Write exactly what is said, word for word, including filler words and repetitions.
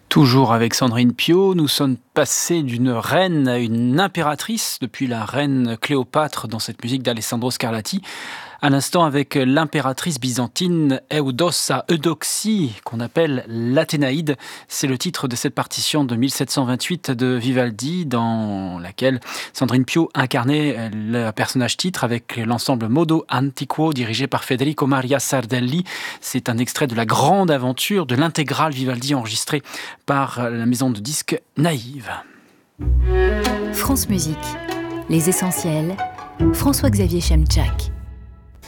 Toujours avec Sandrine Piau, nous sommes passés d'une reine à une impératrice depuis la reine Cléopâtre dans cette musique d'Alessandro Scarlatti. À l'instant avec l'impératrice byzantine Eudossa Eudoxie, qu'on appelle l'Athénaïde. C'est le titre de cette partition de mille sept cent vingt-huit de Vivaldi, dans laquelle Sandrine Piau incarnait le personnage titre avec l'ensemble Modo Antiquo dirigé par Federico Maria Sardelli. C'est un extrait de la grande aventure de l'intégrale Vivaldi enregistrée par la maison de disques Naïve. France Musique, les essentiels, François-Xavier Chemczak.